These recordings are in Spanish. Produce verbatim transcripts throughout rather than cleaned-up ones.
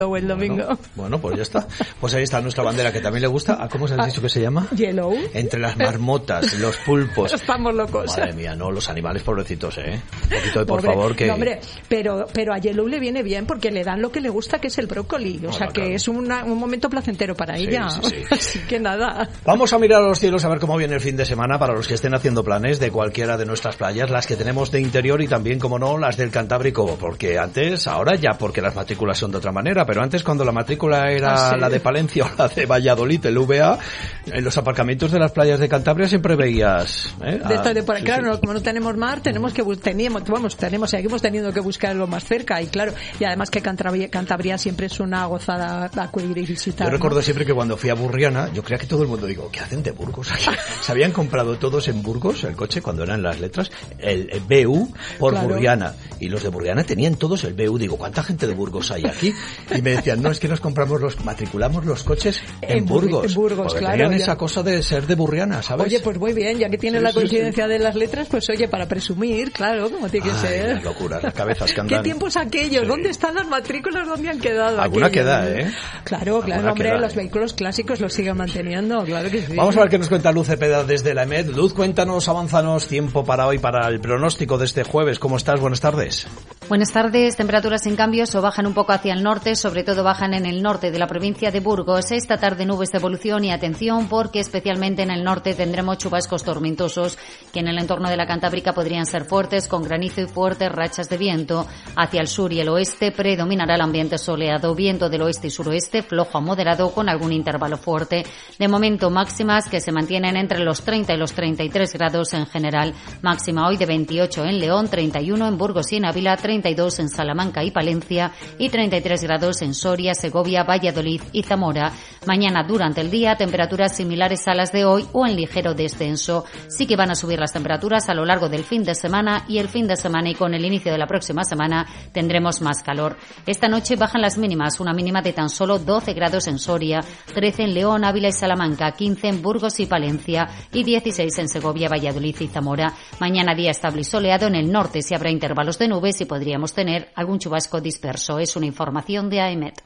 o el domingo. Bueno, bueno, pues ya está. Pues ahí está nuestra bandera, que también le gusta. ¿Cómo se has dicho que se llama? Yellow. Entre las marmotas, los pulpos. Estamos locos. Madre mía, no, los animales pobrecitos, ¿eh? Un poquito de, por Pobre. favor, que... No, hombre, pero, pero a Yellow le viene bien porque le dan lo que le gusta, que es el brócoli. O bueno, sea, que claro. es una, un momento placentero para sí, ella. Sí, sí. Así que nada. Vamos a mirar a los cielos a ver cómo viene el fin de semana para los que estén haciendo planes de cualquiera de nuestras playas, las que tenemos de interior y también, como no, las del Cantábrico. Porque antes, ahora ya porque las matrículas son de otra manera, pero antes cuando la matrícula era ah, sí. la de Palencia o la de Valladolid, el V A, en los aparcamientos de las playas de Cantabria siempre veías... ¿eh? De esta, de por, sí, claro, sí. No, como no tenemos mar, tenemos que teníamos, vamos, tenemos, seguimos teniendo que buscarlo más cerca y claro, y además que Cantabria, Cantabria siempre es una gozada acudir y visitar. Yo recuerdo ¿no? siempre que cuando fui a Burriana, yo creía que todo el mundo, digo, ¿qué hacen de Burgos? Se habían comprado todos en Burgos el coche cuando eran las letras, el, el B U por claro. Burriana, y los de Burriana tenían todos el B U. Digo, ¿cuánta gente de Burgos hay aquí? Y me decían, no, es que nos compramos los, matriculamos los coches en, en Burgos. En Burgos, claro. Tenían ya. esa cosa de ser de Burriana, ¿sabes? Oye, pues muy bien, ya que tiene sí, la coincidencia sí, sí. de las letras, pues oye, para presumir, claro, como tiene que Ay, ser. Las locuras, las cabezas que andan. ¿Qué tiempos aquellos? Sí. ¿Dónde están las matrículas? ¿Dónde han quedado? Alguna aquellos? queda, ¿eh? Claro, claro, Alguna hombre, queda, los ¿eh? vehículos clásicos los siguen manteniendo, claro que sí. Vamos a ver qué nos cuenta Luz Cepeda desde la E M E D. Luz, cuéntanos, avánzanos, tiempo para hoy, para el pronóstico de este jueves. ¿Cómo estás? Buenas tardes. Buenas tardes, temperaturas sin cambios o bajan un poco hacia el norte, sobre todo bajan en el norte de la provincia de Burgos. Esta tarde nubes de evolución y atención porque especialmente en el norte tendremos chubascos tormentosos que en el entorno de la Cantábrica podrían ser fuertes con granizo y fuertes rachas de viento. Hacia el sur y el oeste predominará el ambiente soleado, viento del oeste y suroeste flojo a moderado con algún intervalo fuerte. De momento máximas que se mantienen entre los treinta y los treinta y tres grados en general. Máxima hoy de veintiocho en León, treinta y uno en Burgos y en Ávila, treinta y dos en Salamanca y Palencia y treinta y tres grados en Soria, Segovia, Valladolid y Zamora. Mañana durante el día temperaturas similares a las de hoy o en ligero descenso. Sí que van a subir las temperaturas a lo largo del fin de semana y el fin de semana y con el inicio de la próxima semana tendremos más calor. Esta noche bajan las mínimas, una mínima de tan solo doce grados en Soria, trece en León, Ávila y Salamanca, quince en Burgos y Palencia y dieciséis en Segovia, Valladolid y Zamora. Mañana día estable y soleado, en el norte sí habrá intervalos de nubes y podríamos tener algún chubasco disperso. Es una información de A E M E D.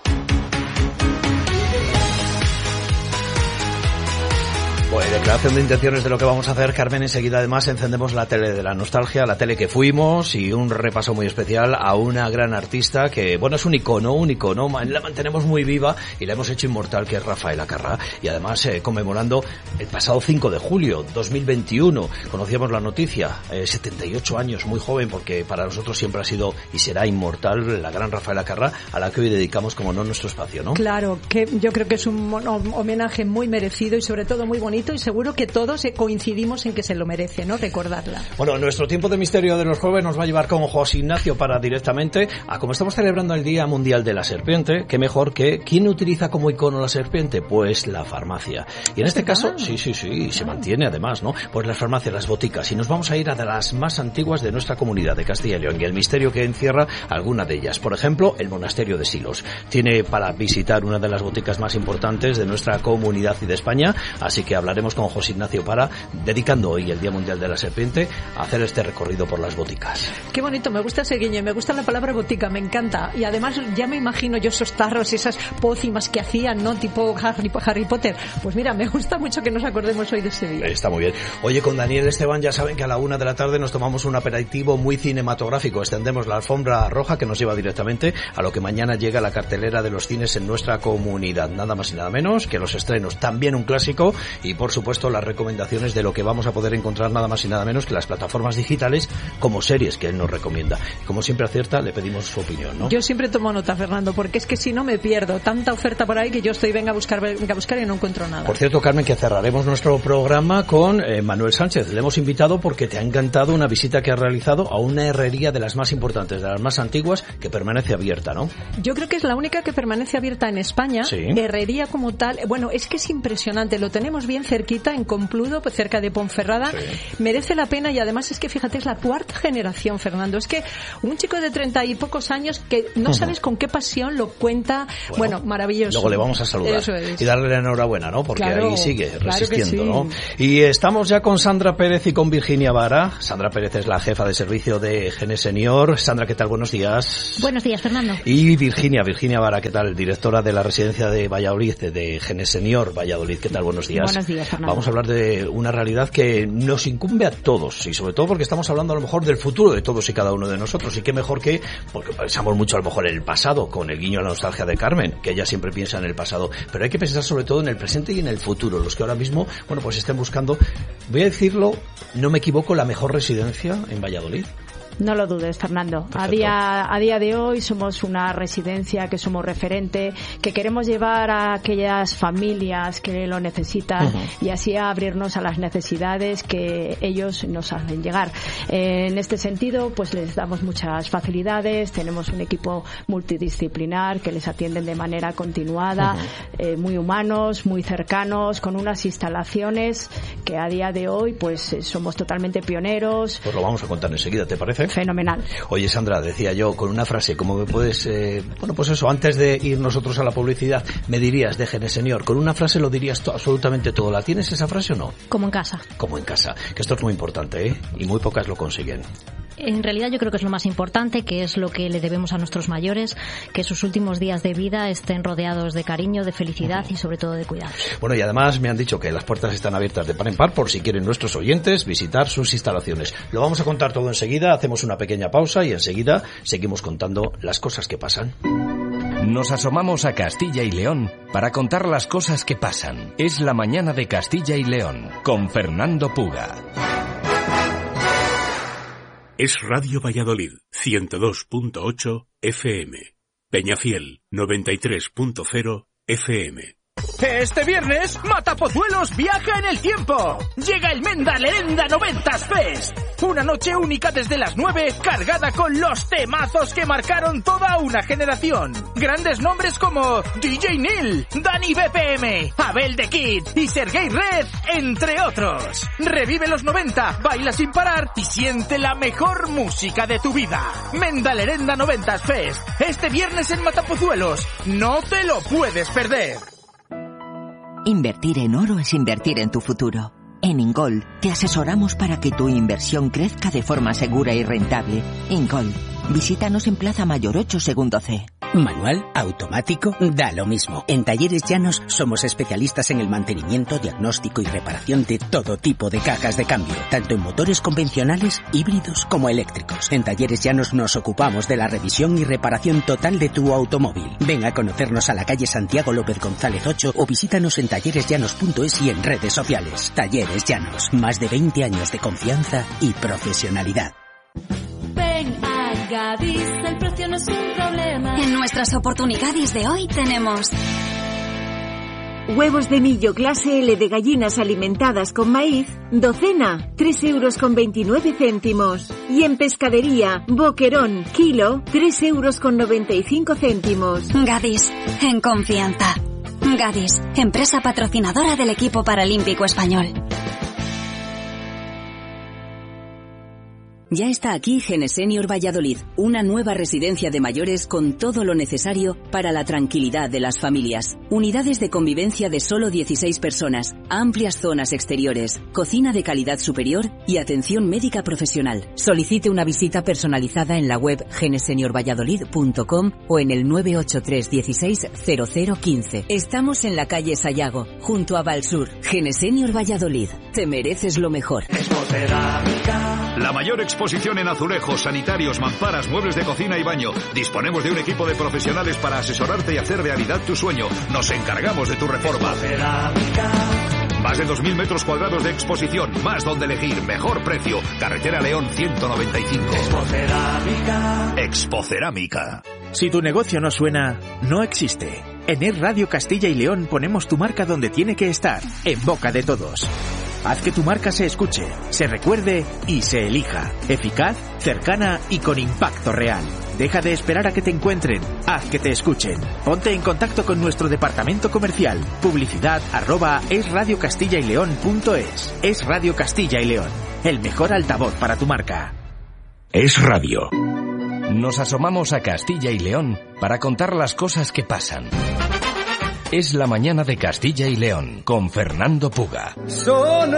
Pues declaración de intenciones de lo que vamos a hacer, Carmen. Enseguida además encendemos la tele de la nostalgia, la tele que fuimos, y un repaso muy especial a una gran artista que, bueno, es un icono, un icono, la mantenemos muy viva y la hemos hecho inmortal, que es Rafaela Carrà. Y además eh, conmemorando el pasado cinco de julio dos mil veintiuno, conocíamos la noticia, eh, setenta y ocho años, muy joven, porque para nosotros siempre ha sido y será inmortal la gran Rafaela Carrà, a la que hoy dedicamos, como no, nuestro espacio, ¿no? Claro, que yo creo que es un homenaje muy merecido y sobre todo muy bonito, y seguro que todos coincidimos en que se lo merece, ¿no? Recordarla. Bueno, nuestro tiempo de misterio de los jueves nos va a llevar con José Ignacio para directamente a, como estamos celebrando el Día Mundial de la Serpiente, qué mejor que ¿quién utiliza como icono la serpiente? Pues la farmacia. Y en este caso, sí, sí, sí, se mantiene además, ¿no? Pues las farmacias, las boticas, y nos vamos a ir a de las más antiguas de nuestra comunidad de Castilla y León y el misterio que encierra alguna de ellas. Por ejemplo, el monasterio de Silos. Tiene para visitar una de las boticas más importantes de nuestra comunidad y de España, así que hablaremos con José Ignacio para, dedicando hoy el Día Mundial de la Serpiente, a hacer este recorrido por las boticas. Qué bonito, me gusta ese guiño, me gusta la palabra botica, me encanta. Y además ya me imagino yo esos tarros y esas pócimas que hacían, ¿no? Tipo Harry, Harry Potter. Pues mira, me gusta mucho que nos acordemos hoy de ese día. Está muy bien. Oye, con Daniel Esteban ya saben que a la una de la tarde nos tomamos un aperitivo muy cinematográfico. Extendemos la alfombra roja que nos lleva directamente a lo que mañana llega la cartelera de los cines en nuestra comunidad. Nada más y nada menos que los estrenos, también un clásico, y por supuesto las recomendaciones de lo que vamos a poder encontrar nada más y nada menos que las plataformas digitales como series que él nos recomienda. Y como siempre acierta, le pedimos su opinión, ¿no? Yo siempre tomo nota, Fernando, porque es que si no me pierdo. Tanta oferta por ahí que yo estoy venga a buscar, venga a buscar y no encuentro nada. Por cierto, Carmen, que cerraremos nuestro programa con eh, Manuel Sánchez. Le hemos invitado porque te ha encantado una visita que ha realizado a una herrería de las más importantes, de las más antiguas, que permanece abierta, ¿no? Yo creo que es la única que permanece abierta en España. Sí. Herrería como tal. Bueno, es que es impresionante. Lo tenemos bien cerquita, en Compludo, cerca de Ponferrada. Sí. Merece la pena y además es que, fíjate, es la cuarta generación, Fernando. Es que un chico de treinta y pocos años que no sabes con qué pasión lo cuenta. Bueno, bueno maravilloso. Luego le vamos a saludar es. y darle la enhorabuena, ¿no? Porque claro, ahí sigue resistiendo, claro ¿no? Y estamos ya con Sandra Pérez y con Virginia Vara. Sandra Pérez es la jefa de servicio de Gene Senior. Sandra, ¿qué tal? Buenos días. Buenos días, Fernando. Y Virginia, Virginia Vara, ¿qué tal? Directora de la residencia de Valladolid, de Gene Senior Valladolid. ¿Qué tal? Buenos días. Buenos días, Fernando. Vamos a hablar de una realidad que nos incumbe a todos y sobre todo porque estamos hablando a lo mejor del futuro de todos y cada uno de nosotros. Y qué mejor que, porque pensamos mucho a lo mejor en el pasado, con el guiño a la nostalgia de Carmen, que ella siempre piensa en el pasado, pero hay que pensar sobre todo en el presente y en el futuro, los que ahora mismo, bueno, pues estén buscando, voy a decirlo, no me equivoco, la mejor residencia en Valladolid. No lo dudes, Fernando. A día, a día de hoy somos una residencia que somos referente, que queremos llevar a aquellas familias que lo necesitan uh-huh. y así abrirnos a las necesidades que ellos nos hacen llegar. Eh, en este sentido, pues les damos muchas facilidades, tenemos un equipo multidisciplinar que les atienden de manera continuada, uh-huh. eh, muy humanos, muy cercanos, con unas instalaciones que a día de hoy pues somos totalmente pioneros. Pues lo vamos a contar enseguida, ¿te parece? Fenomenal. Oye, Sandra, decía yo con una frase, ¿cómo me puedes, eh, bueno, pues eso, antes de ir nosotros a la publicidad, me dirías de Gene Senior, con una frase lo dirías to- absolutamente todo. ¿La tienes esa frase o no? Como en casa. Como en casa, que esto es muy importante, ¿eh? Y muy pocas lo consiguen. En realidad yo creo que es lo más importante, que es lo que le debemos a nuestros mayores, que sus últimos días de vida estén rodeados de cariño, de felicidad y sobre todo de cuidado. Bueno, y además me han dicho que las puertas están abiertas de par en par por si quieren nuestros oyentes visitar sus instalaciones. Lo vamos a contar todo enseguida, hacemos una pequeña pausa y enseguida seguimos contando las cosas que pasan. Nos asomamos a Castilla y León para contar las cosas que pasan. Es la mañana de Castilla y León con Fernando Puga. Es Radio Valladolid, ciento dos punto ocho F M. Peñafiel, noventa y tres punto cero F M. Este viernes, Matapozuelos viaja en el tiempo. Llega el Menda Lerenda noventas Fest. Una noche única desde las nueve, cargada con los temazos que marcaron toda una generación. Grandes nombres como D J Neil, Dani B P M, Abel The Kid y Sergey Red, entre otros. Revive los noventa, baila sin parar y siente la mejor música de tu vida. Menda Lerenda noventas Fest. Este viernes en Matapozuelos. No te lo puedes perder. Invertir en oro es invertir en tu futuro. En Ingold te asesoramos para que tu inversión crezca de forma segura y rentable. Ingold, visítanos en Plaza Mayor ocho, segundo C. Manual, automático, da lo mismo. En Talleres Llanos somos especialistas en el mantenimiento, diagnóstico y reparación de todo tipo de cajas de cambio, tanto en motores convencionales, híbridos como eléctricos. En Talleres Llanos nos ocupamos de la revisión y reparación total de tu automóvil. Ven a conocernos a la calle Santiago López González ocho o visítanos en talleres llanos punto es y en redes sociales. Talleres Llanos, más de veinte años de confianza y profesionalidad. Ven a Gadis, el precio no es un problema. En nuestras oportunidades de hoy tenemos huevos de millo clase L de gallinas alimentadas con maíz, docena, tres euros con veintinueve céntimos. Y en pescadería, boquerón, kilo, tres euros con noventa y cinco céntimos. Gadis, en confianza. Gadis, empresa patrocinadora del equipo paralímpico español. Ya está aquí Gene Senior Valladolid, una nueva residencia de mayores con todo lo necesario para la tranquilidad de las familias. Unidades de convivencia de solo dieciséis personas, amplias zonas exteriores, cocina de calidad superior y atención médica profesional. Solicite una visita personalizada en la web gene senior valladolid punto com o en el nueve ocho tres dieciséis cero cero quince. Estamos en la calle Sayago, junto a Valsur. Gene Senior Valladolid, te mereces lo mejor. La mayor exposición en azulejos, sanitarios, mamparas, muebles de cocina y baño. Disponemos de un equipo de profesionales para asesorarte y hacer realidad tu sueño. Nos encargamos de tu reforma. Más de dos mil metros cuadrados de exposición, más donde elegir, mejor precio. Carretera León ciento noventa y cinco. Expocerámica. Expocerámica. Si tu negocio no suena, no existe. En Es Radio Castilla y León ponemos tu marca donde tiene que estar, en boca de todos. Haz que tu marca se escuche, se recuerde y se elija. Eficaz, cercana y con impacto real. Deja de esperar a que te encuentren. Haz que te escuchen. Ponte en contacto con nuestro departamento comercial. Publicidad arroba esradiocastilla-y-león.es. Es Radio Castilla y León. El mejor altavoz para tu marca. Es Radio. Nos asomamos a Castilla y León para contar las cosas que pasan. Es la mañana de Castilla y León con Fernando Puga. Son